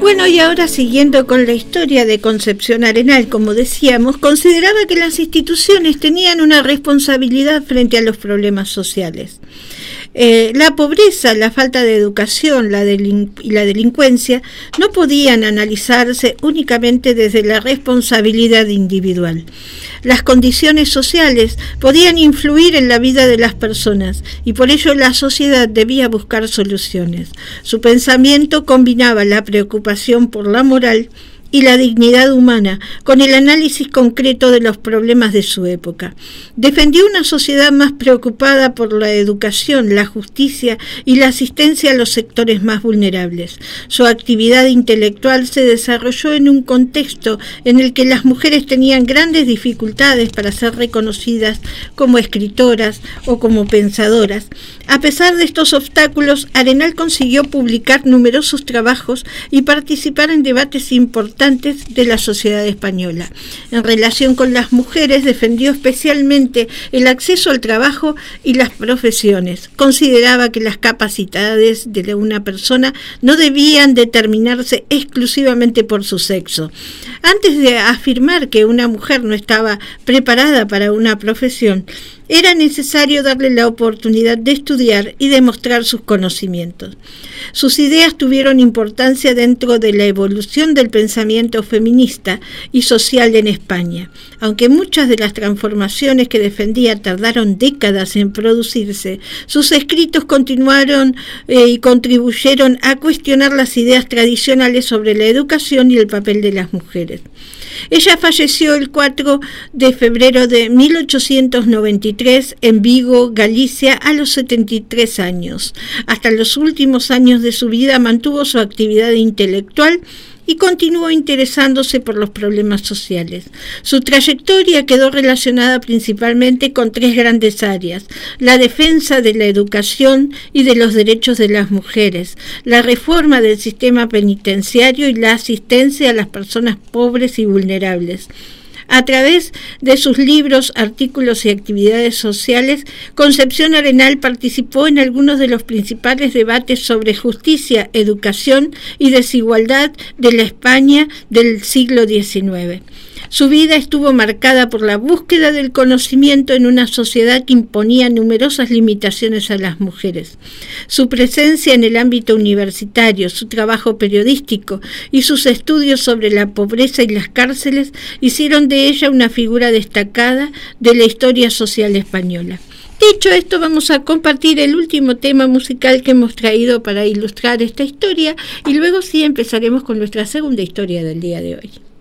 Bueno, y ahora siguiendo con la historia de Concepción Arenal, como decíamos, consideraba que las instituciones tenían una responsabilidad frente a los problemas sociales. La pobreza, la falta de educación y la delincuencia no podían analizarse únicamente desde la responsabilidad individual. Las condiciones sociales podían influir en la vida de las personas y por ello la sociedad debía buscar soluciones. Su pensamiento combinaba la preocupación por la moral y la dignidad humana con el análisis concreto de los problemas de su época. Defendió una sociedad más preocupada por la educación, la justicia y la asistencia a los sectores más vulnerables. Su actividad intelectual se desarrolló en un contexto en el que las mujeres tenían grandes dificultades para ser reconocidas como escritoras o como pensadoras. A pesar de estos obstáculos, Arenal consiguió publicar numerosos trabajos y participar en debates importantes de la sociedad española. En relación con las mujeres, defendió especialmente el acceso al trabajo y las profesiones. Consideraba que las capacidades de una persona no debían determinarse exclusivamente por su sexo. Antes de afirmar que una mujer no estaba preparada para una profesión, era necesario darle la oportunidad de estudiar y demostrar sus conocimientos. Sus ideas tuvieron importancia dentro de la evolución del pensamiento feminista y social en España. Aunque muchas de las transformaciones que defendía tardaron décadas en producirse, sus escritos continuaron y contribuyeron a cuestionar las ideas tradicionales sobre la educación y el papel de las mujeres. Ella falleció el 4 de febrero de 1893 en Vigo, Galicia, a los 73 años. Hasta los últimos años de su vida mantuvo su actividad intelectual y continuó interesándose por los problemas sociales. Su trayectoria quedó relacionada principalmente con tres grandes áreas: la defensa de la educación y de los derechos de las mujeres, la reforma del sistema penitenciario y la asistencia a las personas pobres y vulnerables. A través de sus libros, artículos y actividades sociales, Concepción Arenal participó en algunos de los principales debates sobre justicia, educación y desigualdad de la España del siglo XIX. Su vida estuvo marcada por la búsqueda del conocimiento en una sociedad que imponía numerosas limitaciones a las mujeres. Su presencia en el ámbito universitario, su trabajo periodístico y sus estudios sobre la pobreza y las cárceles hicieron de ella una figura destacada de la historia social española. Dicho esto, vamos a compartir el último tema musical que hemos traído para ilustrar esta historia y luego sí empezaremos con nuestra segunda historia del día de hoy.